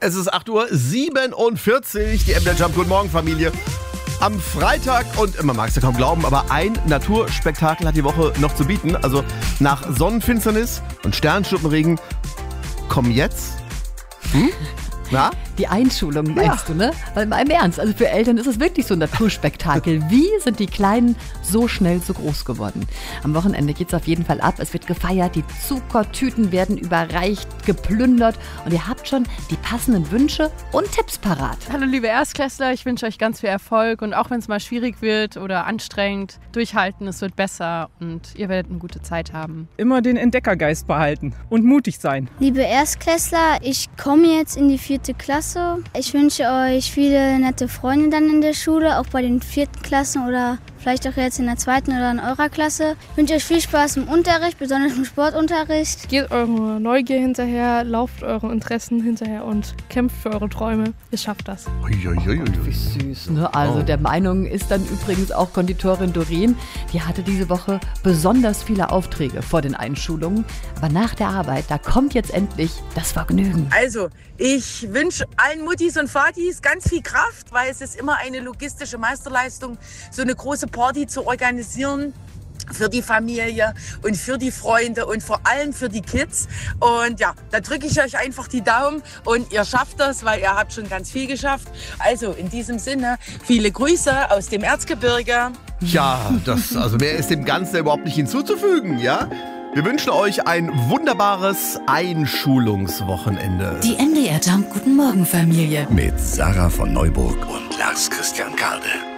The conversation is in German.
Es ist 8:47 Uhr, die MDR Jump. Guten Morgen, Familie. Am Freitag, und man mag es ja kaum glauben, aber ein Naturspektakel hat die Woche noch zu bieten. Also nach Sonnenfinsternis und Sternschnuppenregen kommen jetzt... Na? Die Einschulung meinst du, ne? Weil mal im Ernst, also für Eltern ist es wirklich so ein Naturspektakel. Wie sind die Kleinen so schnell so groß geworden? Am Wochenende geht's auf jeden Fall ab. Es wird gefeiert, die Zuckertüten werden überreicht, geplündert und ihr habt schon die passenden Wünsche und Tipps parat. Hallo liebe Erstklässler, ich wünsche euch ganz viel Erfolg und auch wenn es mal schwierig wird oder anstrengend, durchhalten, es wird besser und ihr werdet eine gute Zeit haben. Immer den Entdeckergeist behalten und mutig sein. Liebe Erstklässler, ich komme jetzt in die 4. Klasse. Ich wünsche euch viele nette Freunde dann in der Schule, auch bei den 4. Klassen oder vielleicht auch jetzt in der 2. oder in eurer Klasse. Ich wünsche euch viel Spaß im Unterricht, besonders im Sportunterricht. Geht eurer Neugier hinterher, lauft euren Interessen hinterher und kämpft für eure Träume. Ihr schafft das. Wie süß, ne? Also der Meinung ist dann übrigens auch Konditorin Doreen. Die hatte diese Woche besonders viele Aufträge vor den Einschulungen. Aber nach der Arbeit, da kommt jetzt endlich das Vergnügen. Also, ich wünsche allen Muttis und Vatis ganz viel Kraft, weil es ist immer eine logistische Meisterleistung, so eine große Party zu organisieren. Für die Familie und für die Freunde und vor allem für die Kids. Und ja, da drücke ich euch einfach die Daumen und ihr schafft das, weil ihr habt schon ganz viel geschafft. Also in diesem Sinne, viele Grüße aus dem Erzgebirge. Ja, also mehr ist dem Ganzen überhaupt nicht hinzuzufügen, ja? Wir wünschen euch ein wunderbares Einschulungswochenende. Die MDR Jump Guten Morgen Familie. Mit Sarah von Neuburg und Lars Christian Karde.